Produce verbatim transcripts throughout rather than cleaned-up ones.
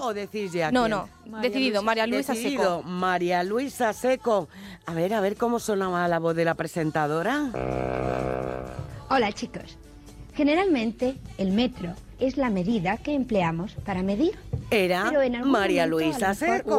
o decís ya No, quién? no, María decidido, Luisa- María Luisa Decidido, Seco. María Luisa Seco. A ver, a ver cómo sonaba la voz de la presentadora. Hola chicos. Generalmente el metro es la medida que empleamos para medir. Era Pero en algún María momento, Luisa a lo mejor- Seco.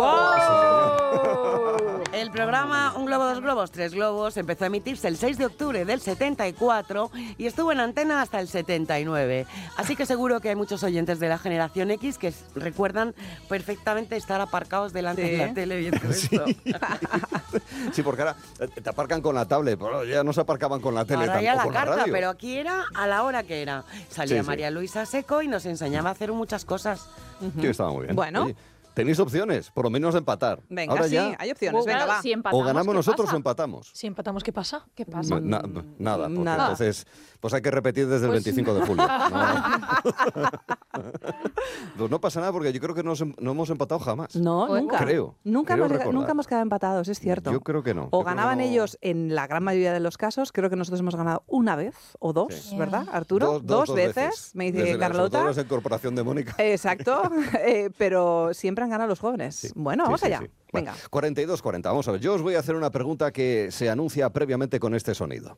¡Wow! El programa Un Globo, Dos Globos, Tres Globos empezó a emitirse el seis de octubre del setenta y cuatro y estuvo en antena hasta el setenta y nueve. Así que seguro que hay muchos oyentes de la generación X que s- recuerdan perfectamente estar aparcados delante Sí. de la tele viendo esto. Sí, porque ahora eh, te aparcan con la tablet, pero ya no se aparcaban con la tele Ahora ya tampoco la con la carta, radio. pero aquí era a la hora que era. Salía Sí, sí. María Luisa Seco y nos enseñaba a hacer muchas cosas. Sí, estaba muy bien. Bueno. Oye, tenéis opciones, por lo menos de empatar. Venga, Ahora sí, ya, hay opciones. Venga, Claro, va. si empatamos, o ganamos ¿qué nosotros pasa? o empatamos. Si empatamos, ¿qué pasa? ¿Qué pasa? No, na- nada, porque Nada. entonces pues hay que repetir desde el Pues- veinticinco de julio. No. Pues no pasa nada porque yo creo que no, nos em- no hemos empatado jamás. No, Pues- nunca. Creo, Nunca, creo hemos, recordar. nunca hemos quedado empatados, es cierto. Yo creo que no. O Yo creo que ganaban no. ellos en la gran mayoría de los casos. Creo que nosotros hemos ganado una vez o dos, Sí. ¿verdad, Arturo? Dos, dos, dos veces. veces. Me dice Desde la- sobre todo Carlota. desde la incorporación de Mónica. Exacto, eh, pero siempre han ganado los jóvenes. Sí. Bueno, Sí, vamos sí, allá. sí. Bueno, Venga. cuarenta y dos cuarenta, vamos a ver. Yo os voy a hacer una pregunta que se anuncia previamente con este sonido.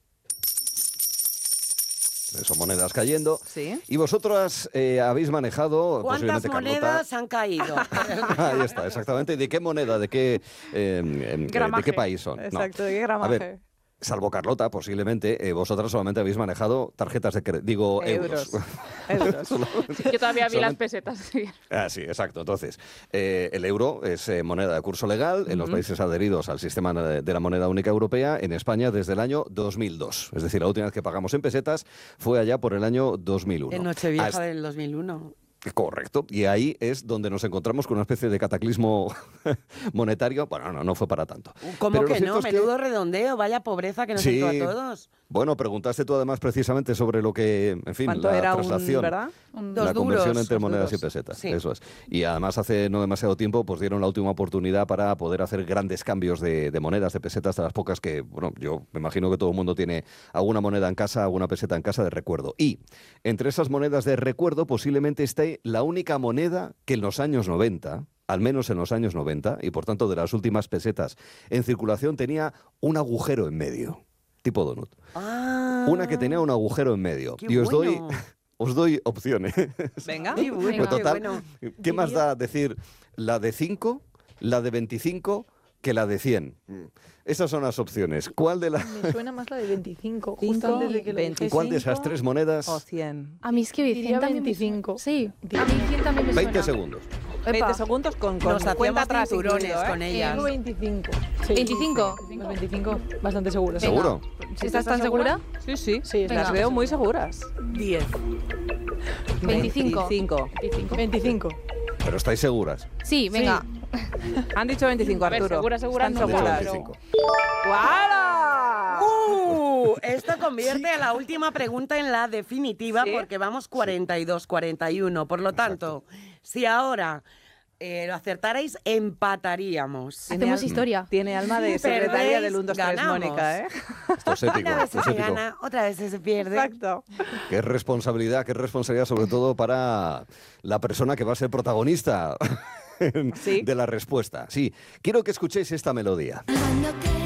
Son monedas cayendo. Sí. Y vosotras eh, habéis manejado, ¿Cuántas posiblemente Carlota. monedas han caído? Ahí está, exactamente. ¿Y de qué moneda, de qué, eh, em, de Gramaje. qué país son? No. Exacto, ¿de qué A gramaje? ver, salvo Carlota, posiblemente, eh, vosotras solamente habéis manejado tarjetas de crédito, digo, euros. Euros. Yo todavía vi las Solamente- pesetas. Sí. Ah, sí, exacto. Entonces, eh, el euro es eh, moneda de curso legal en los países adheridos al sistema de de la moneda única europea, en España desde el año dos mil dos. Es decir, la última vez que pagamos en pesetas fue allá por el año dos mil uno. En Nochevieja Hasta- del dos mil uno. Correcto. Y ahí es donde nos encontramos con una especie de cataclismo monetario. Bueno, no, no fue para tanto. ¿Cómo Pero lo que cierto no? es que- Menudo redondeo, vaya pobreza que nos Sí. entró a todos. Bueno, preguntaste tú además precisamente sobre lo que, en fin, ¿Cuánto la era un, transacción. verdad? Un- Dos la duros, conversión entre dos monedas duros. y pesetas, Sí. eso es. Y además hace no demasiado tiempo pues dieron la última oportunidad para poder hacer grandes cambios de, de monedas, de pesetas, de las pocas que, bueno, yo me imagino que todo el mundo tiene alguna moneda en casa, alguna peseta en casa de recuerdo. Y entre esas monedas de recuerdo posiblemente esté la única moneda que en los años noventa, al menos en los años noventa, y por tanto de las últimas pesetas en circulación, tenía un agujero en medio, tipo donut. Ah, Una que tenía un agujero en medio. qué Y os doy... bueno. Os doy opciones. Venga. Qué bueno, Venga. qué Total, bueno. ¿qué más da decir la de cinco, la de veinticinco que la de cien? Esas son las opciones. ¿Cuál de, la, Me suena más la de veinticinco. Cinco, Justo antes de que lo veinticinco. ¿cuál de esas tres monedas? O cien. A mí es que Diría cien también me veinticinco. suena. Sí, a mí cien también me suena. veinte segundos. Epa. veinte segundos con, con Nos cuenta hacemos atrás cinturones incluido, ¿eh? con ellas. Digo veinticinco. Sí. ¿veinticinco? Los veinticinco, bastante seguro. Venga. ¿Seguro? ¿Estás tan segura? Sí, sí. Sí, Las venga. veo muy seguras. Diez. veinticinco. veinticinco. veinticinco. veinticinco. Pero estáis seguras. Sí, venga. Han dicho veinticinco, A ver, Arturo. segura, segura Están no, Han dicho seguras. pero- veinticinco. ¡Guala! Uh, esto convierte a la última pregunta en la definitiva ¿Sí? porque vamos cuarenta y dos cuarenta y uno. Por lo tanto, si ahora eh, lo acertarais, empataríamos. Hacemos al- historia. Tiene alma de secretaria Perdéis, del uno, dos, tres, ganamos. Mónica, ¿eh? Esto es épico. Una vez esto es se épico. gana, otra vez se pierde. Exacto. Qué responsabilidad, qué responsabilidad sobre todo para la persona que va a ser protagonista Sí. de la respuesta. Sí, quiero que escuchéis esta melodía. Cuando